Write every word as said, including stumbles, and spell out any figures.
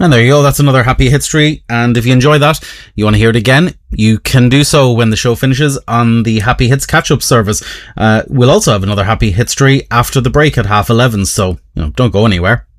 And there you go. That's another Happy History. And if you enjoy that, you want to hear it again, you can do so when the show finishes on the Happy Hits catch-up service. Uh, we'll also have another Happy History after the break at half eleven. So, you know, don't go anywhere.